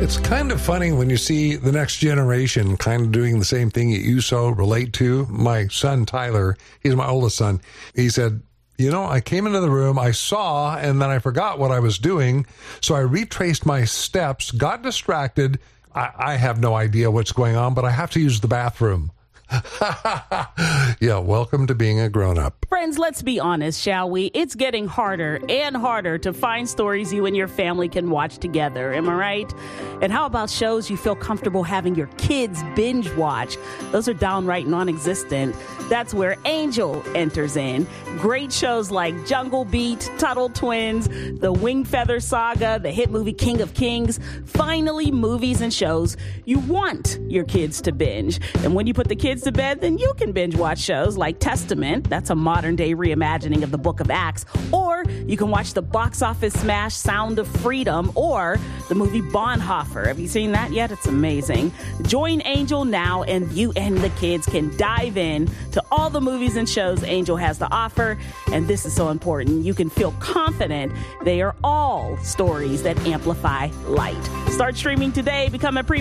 It's kind of funny when you see the next generation kind of doing the same thing that you so relate to. My son, Tyler, he's my oldest son. He said, I came into the room, I saw, and then I forgot what I was doing. So I retraced my steps, got distracted. I have no idea what's going on, but I have to use the bathroom. Yeah, welcome to being a grown-up. Friends, let's be honest, shall we? It's getting harder and harder to find stories you and your family can watch together. Am I right? And how about shows you feel comfortable having your kids binge watch? Those are downright non-existent. That's where Angel enters in. Great shows like Jungle Beat, Tuttle Twins, The Wing Feather Saga, the hit movie King of Kings. Finally, movies and shows you want your kids to binge. And when you put the kids to bed, then you can binge watch shows like Testament. That's a modern day reimagining of the Book of Acts. Or you can watch the box office smash Sound of Freedom or the movie Bonhoeffer. Have you seen that yet? It's amazing. Join Angel now and you and the kids can dive in to all the movies and shows Angel has to offer. And this is so important. You can feel confident they are all stories that amplify light. Start streaming today. Become a premium